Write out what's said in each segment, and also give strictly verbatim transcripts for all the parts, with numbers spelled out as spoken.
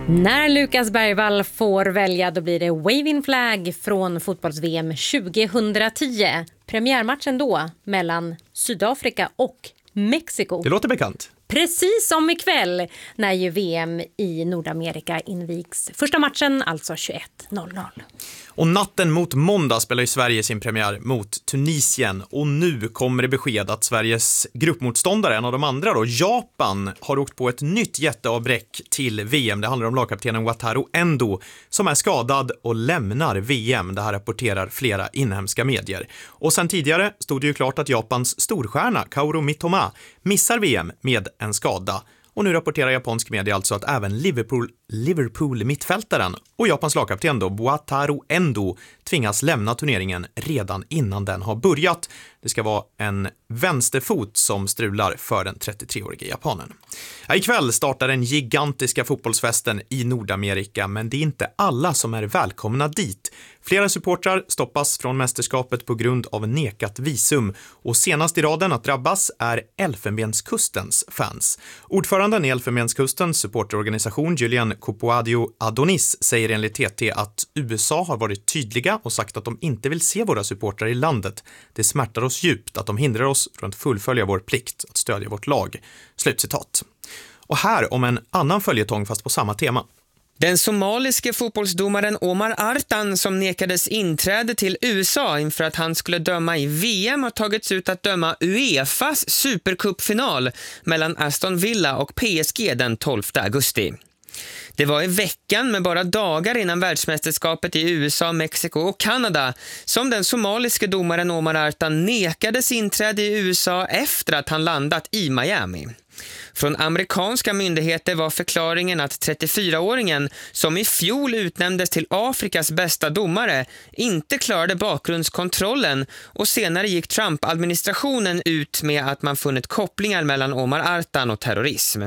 När Lukas Bergvall får välja, då blir det Waving Flag från fotbolls-V M tjugohundratio. Premiärmatchen då mellan Sydafrika och Mexiko. Det låter bekant. Precis som ikväll när ju V M i Nordamerika invigs. Första matchen alltså tjugoett noll noll. Och natten mot måndag spelar ju Sverige sin premiär mot Tunisien. Och nu kommer det besked att Sveriges gruppmotståndare, en av de andra då, Japan, har åkt på ett nytt jätteavbräck till V M. Det handlar om lagkaptenen Wataru Endo som är skadad och lämnar V M. Det här rapporterar flera inhemska medier. Och sen tidigare stod det ju klart att Japans storstjärna Kaoru Mitoma missar V M med en skada. Och nu rapporterar japansk media alltså att även Liverpool, Liverpool mittfältaren och Japans lagkapten då Wataru Endo tvingas lämna turneringen redan innan den har börjat. Det ska vara en vänsterfot som strular för den trettiotre-årige japanen. Ja, ikväll startar den gigantiska fotbollsfesten i Nordamerika, men det är inte alla som är välkomna dit. Flera supportrar stoppas från mästerskapet på grund av nekat visum, och senast i raden att drabbas är Elfenbenskustens fans. Ordföranden i Elfenbenskustens supporterorganisation Julian Copoadio Adonis säger enligt T T att U S A har varit tydliga och sagt att de inte vill se våra supportrar i landet. Det smärtar oss djupt att de hindrar oss från att fullfölja vår plikt att stödja vårt lag. Slutcitat. Och här om en annan följetong fast på samma tema. Den somaliske fotbollsdomaren Omar Artan, som nekades inträde till U S A inför att han skulle döma i V M, har tagits ut att döma UEFAs supercupfinal mellan Aston Villa och P S G den tolfte augusti. Det var i veckan med bara dagar innan världsmästerskapet i U S A, Mexiko och Kanada som den somaliske domaren Omar Artan nekades inträde i U S A efter att han landat i Miami. Från amerikanska myndigheter var förklaringen att trettiofyraåringen, som i fjol utnämndes till Afrikas bästa domare, inte klarade bakgrundskontrollen, och senare gick Trump-administrationen ut med att man funnit kopplingar mellan Omar Artan och terrorism.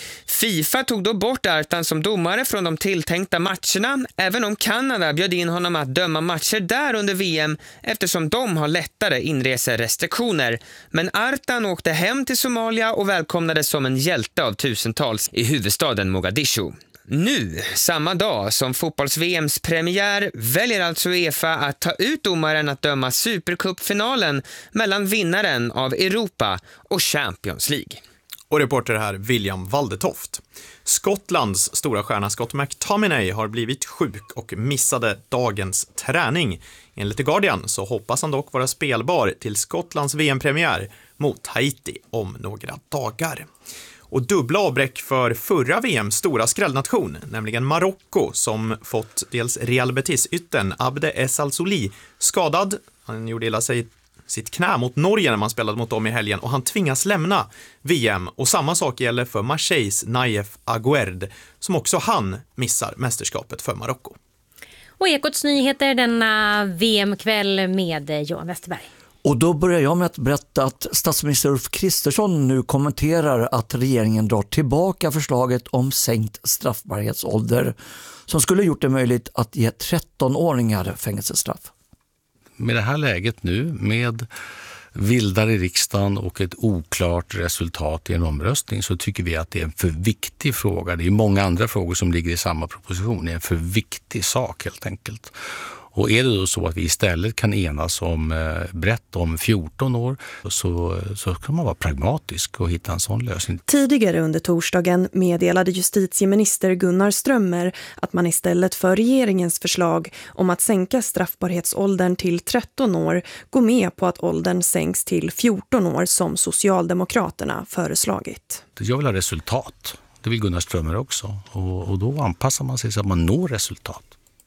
FIFA tog då bort Artan som domare från de tilltänkta matcherna, även om Kanada bjöd in honom att döma matcher där under V M eftersom de har lättare inreserestriktioner. Men Artan åkte hem till Somalia och välkomnades som en hjälte av tusentals i huvudstaden Mogadishu. Nu, samma dag som fotbolls-V M:s premiär, väljer alltså UEFA att ta ut domaren att döma Supercupfinalen mellan vinnaren av Europa och Champions League. Och reporter här William Valdetoft. Skottlands stora stjärna Scott McTominay har blivit sjuk och missade dagens träning. Enligt The Guardian så hoppas han dock vara spelbar till Skottlands V M-premiär mot Haiti om några dagar. Och dubbla avbräck för förra V M:s stora skrällnation, nämligen Marocko, som fått dels Real Betis-ytten Abde Es Al-Souli skadad. Han gjorde illa sig sitt knä mot Norge när man spelade mot dem i helgen, och han tvingas lämna V M. Och samma sak gäller för Marseilles Naif Aguerd, som också han missar mästerskapet för Marocko. Och Ekots nyheter denna V M-kväll med Johan Westerberg. Och då börjar jag med att berätta att statsminister Ulf Kristersson nu kommenterar att regeringen drar tillbaka förslaget om sänkt straffbarhetsålder som skulle gjort det möjligt att ge trettonåringar fängelsestraff. Med det här läget nu, med vildar i riksdagen och ett oklart resultat i en omröstning, så tycker vi att det är en för viktig fråga. Det är många andra frågor som ligger i samma proposition. Det är en för viktig sak helt enkelt. Och är det då så att vi istället kan enas om eh, brett om fjorton år, så, så kan man vara pragmatisk och hitta en sån lösning. Tidigare under torsdagen meddelade justitieminister Gunnar Strömmer att man istället för regeringens förslag om att sänka straffbarhetsåldern till tretton år går med på att åldern sänks till fjorton år som Socialdemokraterna föreslagit. Jag vill ha resultat. Det vill Gunnar Strömmer också. Och, och då anpassar man sig så att man når resultat.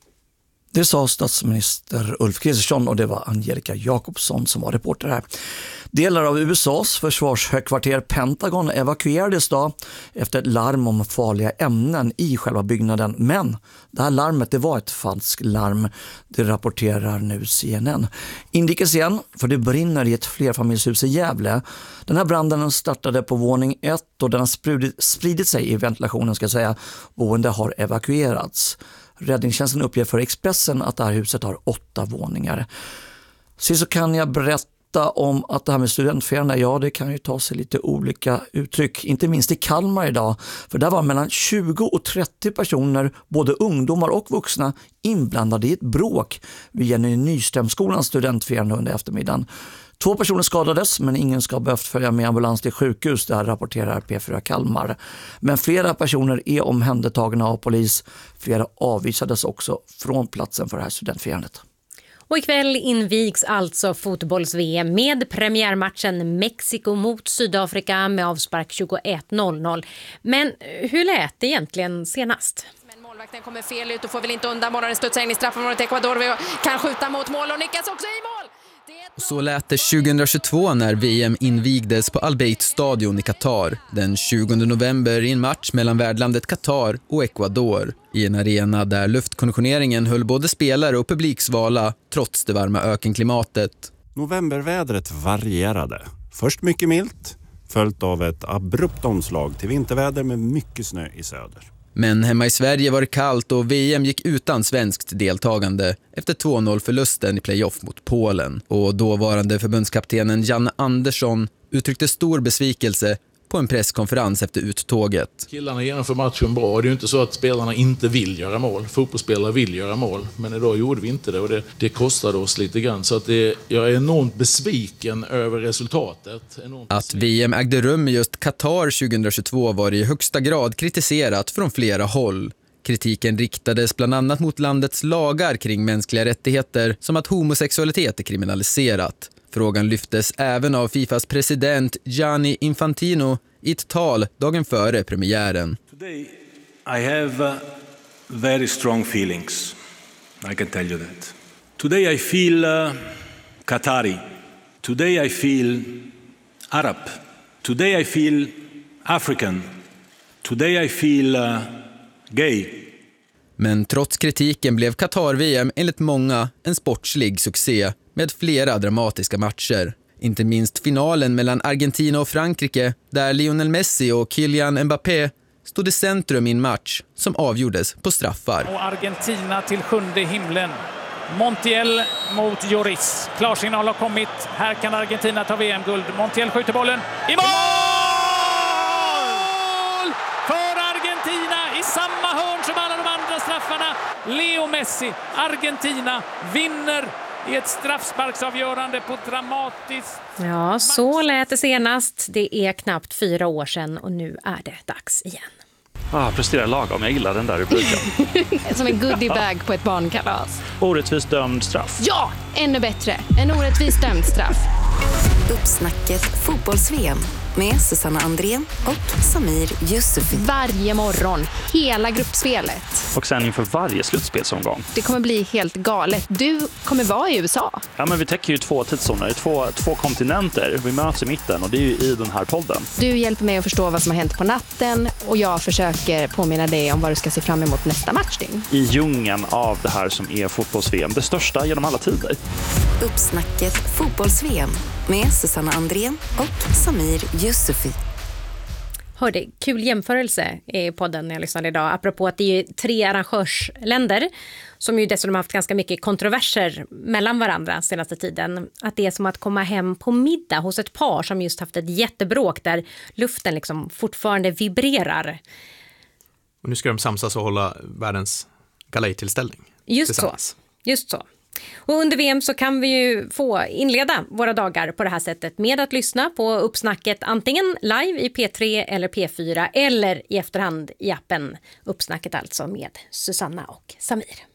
Det sa statsminister Ulf Kristersson, och det var Angelica Jakobsson som var reporter här. Delar av U S A:s försvarshögkvarter Pentagon evakuerades då efter ett larm om farliga ämnen i själva byggnaden. Men det här larmet, det var ett falskt larm. Det rapporterar nu C N N. Inrikes igen, för det brinner i ett flerfamiljshus i Gävle. Den här branden startade på våning ett och den har spridit, spridit sig i ventilationen, ska jag säga. Boende har evakuerats. Räddningstjänsten uppger för Expressen att det här huset har åtta våningar. Så kan jag berätta berätta om att det här med studentfirande, ja det kan ju ta sig lite olika uttryck, inte minst i Kalmar idag. För där var mellan tjugo och trettio personer, både ungdomar och vuxna, inblandade i ett bråk vid Jenny Nyströmskolans studentfirande under eftermiddagen. Två personer skadades, men ingen ska ha behövt följa med ambulans till sjukhus, där rapporterar P fyra Kalmar. Men flera personer är omhändertagna av polis. Flera avvisades också från platsen för det här studentfirandet. Och ikväll invigs alltså fotbolls-V M med premiärmatchen Mexiko mot Sydafrika med avspark tjugoett noll noll. Men hur lät det egentligen senast? Men målvakten kommer fel ut och får väl inte undan bollen. Studsar in i straffområdet. Ecuador kan skjuta mot mål och lyckas också i mål. Så lät det tjugohundratjugotvå när V M invigdes på Al Bayt-stadion i Qatar den tjugonde november i en match mellan värdlandet Qatar och Ecuador i en arena där luftkonditioneringen höll både spelare och publiksvala trots det varma ökenklimatet. Novembervädret varierade. Först mycket milt, följt av ett abrupt omslag till vinterväder med mycket snö i söder. Men hemma i Sverige var det kallt och V M gick utan svenskt deltagande efter två noll-förlusten i playoff mot Polen. Och dåvarande förbundskaptenen Janne Andersson uttryckte stor besvikelse på en presskonferens efter uttåget. Killarna genomför matchen bra. Det är ju inte så att spelarna inte vill göra mål. Fotbollsspelare vill göra mål. Men idag gjorde vi inte det och det, det kostade oss lite grann. Så att det, jag är enormt besviken över resultatet. Enormt att V M ägde rum i just Qatar tjugohundratjugotvå var i högsta grad kritiserat från flera håll. Kritiken riktades bland annat mot landets lagar kring mänskliga rättigheter, som att homosexualitet är kriminaliserat. Frågan lyftes även av Fifas president Gianni Infantino i ett tal dagen före premiären. Today I have uh, very strong feelings. I can tell you that. Today I feel uh, Qatari. Today I feel Arab. Today I feel African. Today I feel uh, gay. Men trots kritiken blev Qatar-V M enligt många en sportslig succé med flera dramatiska matcher. Inte minst finalen mellan Argentina och Frankrike där Lionel Messi och Kylian Mbappé stod i centrum i en match som avgjordes på straffar. Och Argentina till sjunde himlen. Montiel mot Lloris. Klarsignal har kommit. Här kan Argentina ta V M-guld. Montiel skjuter bollen i mål! För Argentina i samma hörn som alla de andra straffarna. Leo Messi, Argentina, vinner i ett straffsparksavgörande på dramatiskt... Ja, så lät det senast. Det är knappt fyra år sedan och nu är det dags igen. Ah, presterar lagom. Jag gillar den där rubriken. Som en goodiebag på ett barnkalas. Orättvist dömd straff. Ja, ännu bättre. En orättvist dömd straff. Uppsnacket fotbolls-V M med Susanna Andrén och Samir Yusufi. Varje morgon, hela gruppspelet. Och sen inför varje slutspelsomgång. Det kommer bli helt galet. Du kommer vara i U S A. Ja, men vi täcker ju två tidszoner, två, två kontinenter. Vi möts i mitten och det är ju i den här podden. Du hjälper mig att förstå vad som har hänt på natten och jag försöker påminna dig om vad du ska se fram emot nästa matchning. I djungeln av det här som är fotbolls-V M, det största genom alla tider. Uppsnacket fotbolls-V M med Susanna Andrén och Samir Yusufi. Hörde, kul jämförelse i podden när jag lyssnade idag. Apropå att det är tre arrangörsländer som ju dessutom haft ganska mycket kontroverser mellan varandra senaste tiden. Att det är som att komma hem på middag hos ett par som just haft ett jättebråk där luften liksom fortfarande vibrerar. Och nu ska de samsas och hålla världens galejtillställning. Just så, just så. Och under V M så kan vi ju få inleda våra dagar på det här sättet med att lyssna på Uppsnacket antingen live i P tre eller P fyra eller i efterhand i appen Uppsnacket alltså med Susanna och Samir.